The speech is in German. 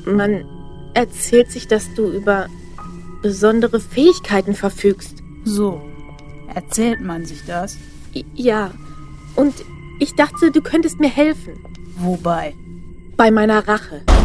Man erzählt sich, dass du über besondere Fähigkeiten verfügst. So, erzählt man sich das? Ja, und ich dachte, du könntest mir helfen. Wobei? Bei meiner Rache.